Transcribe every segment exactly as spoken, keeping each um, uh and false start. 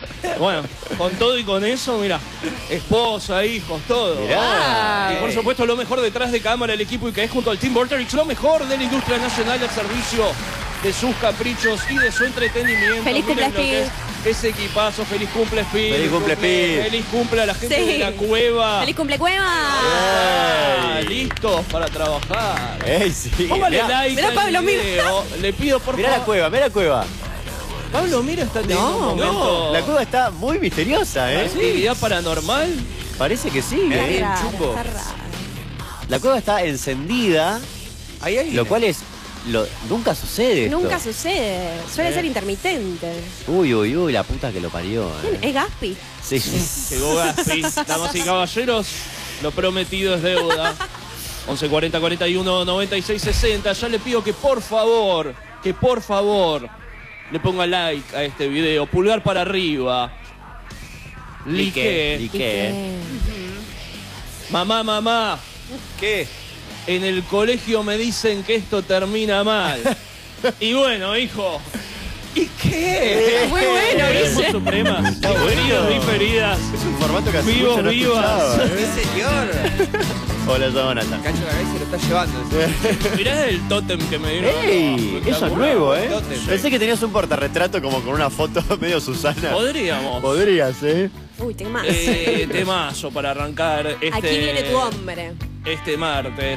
Bueno, con todo y con eso, mira, esposa, hijos, todo. Mirá. Y por supuesto lo mejor detrás de cámara, el equipo y que es junto al Team Vorterix, lo mejor de la industria nacional al servicio de sus caprichos y de su entretenimiento. Feliz Miren cumple, lo que es ese equipazo, feliz cumple, Speed. Feliz cumple, Speed. Feliz cumple a la gente Sí. de la cueva. ¡Feliz cumple cueva! Ah, Ey. listos para trabajar. Ey, sí. Póngale Mirá, like mirá, al Pablo, mira. video. Le pido por mirá la favor. cueva, mirá la cueva. Pablo, mira, está teniendo No, un momento. No, la cueva está muy misteriosa, ¿eh? Actividad paranormal. Parece que sí. Está ¿eh? raro, chupo. está raro. La cueva está encendida, Ahí hay. lo cual es... Lo, nunca sucede esto. Nunca sucede. Suele Eh. ser intermitente. Uy, uy, uy, la puta que lo parió. ¿Quién? ¿eh? ¿Es Gaspi? Sí. Llegó Gaspi. Damas y caballeros, lo prometido es deuda. once cuarenta cuarenta y uno noventa y seis sesenta. Ya le pido que por favor, que por favor le ponga like a este video. Pulgar para arriba. Like. ¿Y qué? Mamá, mamá. ¿Qué? En el colegio me dicen que esto termina mal. Y bueno, hijo. ¿Y qué? Muy bueno, Tenemos Guille. supremas. Está bueno. Diferidos, diferidas. Es un formato que hace Vivos, mucho no vivas. escuchaba, ¿eh? Sí, señor. Hola, Jonathan. Cacho Garay se lo está llevando. Mirá el tótem que me dieron. ¡Ey! Eso es nuevo, ¿eh? Totem. Pensé que tenías un portarretrato como con una foto medio Susana. Podríamos. Podrías, ¿eh? Uy, te más. Eh, temazo para arrancar este, Aquí viene tu hombre. este martes.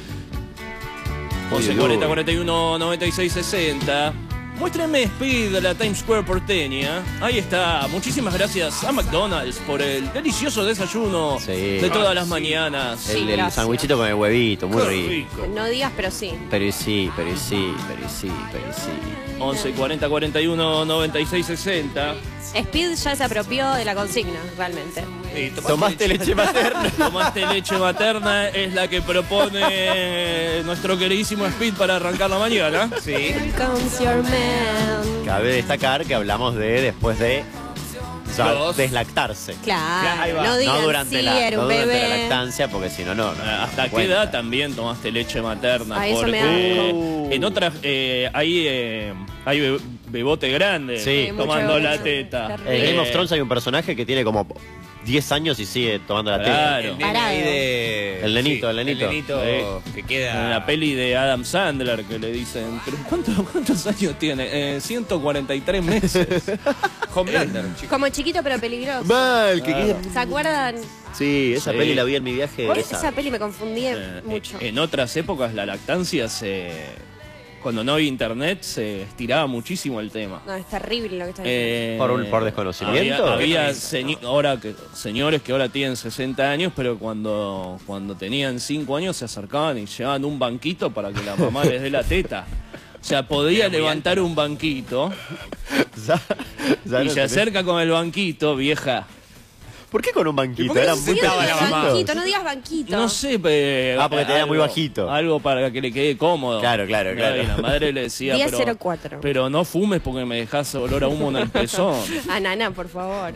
Uy, once uy, cuarenta uy. cuarenta y uno noventa y seis sesenta. Muéstrenme Speed de la Times Square porteña. Ahí está. Muchísimas gracias a McDonald's por el delicioso desayuno Sí. de todas Ah, las sí. mañanas. Sí, El, el gracias. sandwichito con el huevito, muy Qué rico. rico. No digas, pero sí. Pero y sí, pero y sí, pero y sí, pero y sí. once cuarenta cuarenta y uno noventa y seis sesenta. Speed ya se apropió de la consigna, realmente. Eh, Tomaste leche materna. Tomaste leche materna es la que propone nuestro queridísimo Speed para arrancar la mañana. Sí. Here comes your man. Cabe destacar que hablamos de después de o sea, Dos. deslactarse. Claro, Ahí va. no digan No durante, sí, la, era no un durante la bebé. lactancia, porque si no, no. no ¿Hasta no qué cuenta. edad también tomaste leche materna? Ah, eso me Porque da asco. en otras eh, hay, eh, hay be- bebote grande Sí. tomando mucho la bebote. teta. Terrible. En Game of Eh, Thrones hay un personaje que tiene como diez años y sigue tomando la Claro. teta. El nene ahí de... El nenito, el nenito. El nenito Sí. que queda... En la peli de Adam Sandler que le dicen, ¿pero cuánto- cuántos años tiene? Eh, ciento cuarenta y tres meses. Homelander, chico. Como chiquito pero peligroso. Mal, que Claro. ¿Se acuerdan? Sí, esa Sí. peli la vi en mi viaje. Por esa. esa peli me confundía Eh, mucho. En otras épocas la lactancia se... Cuando no había internet se estiraba muchísimo el tema. No, es terrible lo que está diciendo. Eh, ¿Por un- por desconocimiento? Había, había señi- ahora que, señores que ahora tienen sesenta años, pero cuando, cuando tenían cinco años se acercaban y llevaban un banquito para que la mamá les dé la teta. O sea, podía Era muy levantar un banquito Ya- ya y no se tenés- acerca con el banquito, vieja. ¿Por qué con un banquito? ¿Y por qué Eran se muy sentaba la pequeñitos. mamá? Banquito, no digas banquito. No sé, pero... Ah, porque tenía muy bajito. Algo para que le quede cómodo. Claro, claro, claro. Y la madre le decía, diez cero pero, cuatro. pero no fumes porque me dejas olor a humo en el pezón. Ah, nana, por favor.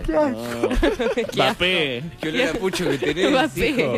Vapé. Qué olor a pucho que tenés, Vapé. hijo.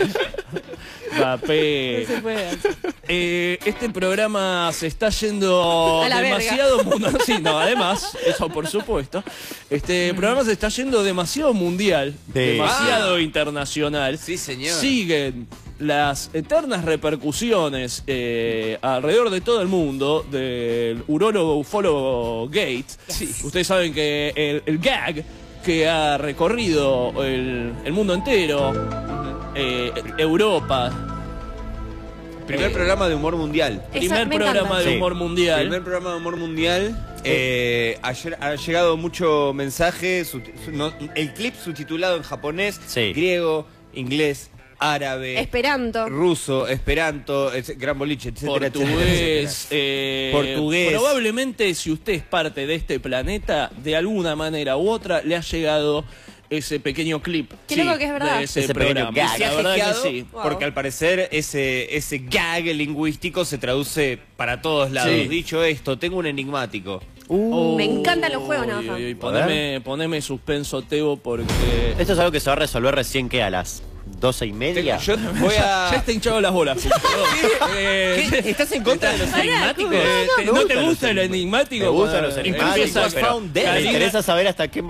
Vapé. No se puede hacer. Eh, este programa se está yendo A la demasiado mundial. Sí, no, además, eso por supuesto. Este programa se está yendo demasiado mundial, Sí. demasiado Ah. internacional. Sí, señor. Siguen las eternas repercusiones eh, alrededor de todo el mundo del urólogo ufólogo Gate. Ustedes saben que el, el gag que ha recorrido el, el mundo entero, eh, Europa, Primer Eh, programa de humor mundial. Esa- primer me programa encanta. de Sí. humor mundial. Primer programa de humor mundial. Eh, ayer ha llegado mucho mensaje. Su- su- no, el clip subtitulado en japonés, Sí. griego, inglés, árabe, Esperanto. ruso, esperanto, es- gran boliche, etcétera, etcétera, Portugués, etcétera. eh, Portugués. Probablemente si usted es parte de este planeta, de alguna manera u otra, le ha llegado ese pequeño clip. Qué loco que es verdad. De ese, Ese pequeño programa. gag. Se ha La verdad que hackeado sí. Wow. porque al parecer ese, ese gag lingüístico se traduce para todos lados. Sí. Dicho esto, tengo un enigmático. Oh, Me encantan los juegos, Nafa. uy, uy, A poneme, poneme suspenso, Tebo, porque... Esto es algo que se va a resolver recién que a las doce y media. Yo voy Ya a... está hinchado las bolas. Eh, ¿Qué? ¿Estás en contra de los Pará, enigmáticos? eh, no, te- me ¿No te gustan gusta los el enigmático? Me gustan Bueno, los enigmáticos, empieza, pero- pero- Me Me Karina- interesa saber hasta qué